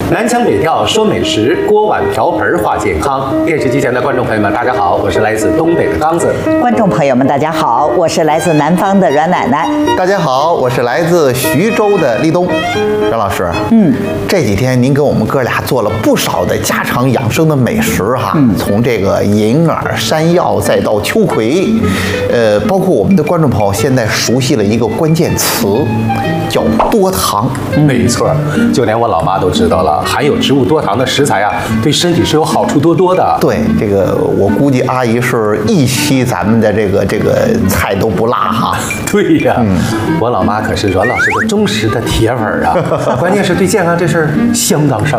南腔北调说美食，锅碗瓢盆话健康。电视机前的观众朋友们，大家好，我是来自东北的刚子。 观众朋友们，大家好，我是来自南方的阮奶奶。 大家好，我是来自徐州的立冬。阮老师，这几天您给我们哥俩做了不少的家常养生的美食哈，从这个银耳、山药再到秋葵，包括我们的观众朋友现在熟悉了一个关键词，叫多糖。 没错，就连我老妈都知道了，含有植物多糖的食材啊，对身体是有好处多多的。 对，这个我估计阿姨是一期咱们的这个菜都不落哈。 对呀，我老妈可是阮老师的忠实的铁粉啊，关键是对健康这事儿相当上